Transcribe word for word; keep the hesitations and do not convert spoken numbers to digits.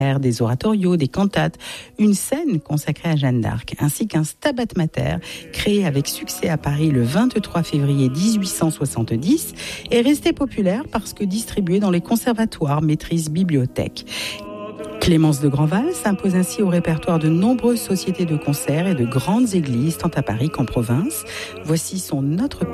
des oratorios, des cantates, une scène consacrée à Jeanne d'Arc, ainsi qu'un Stabat Mater créé avec succès à Paris le vingt-trois février dix-huit cent soixante-dix est resté populaire parce que distribué dans les conservatoires, maîtrises, bibliothèques. Clémence de Grandval s'impose ainsi au répertoire de nombreuses sociétés de concerts et de grandes églises, tant à Paris qu'en province. Voici son autre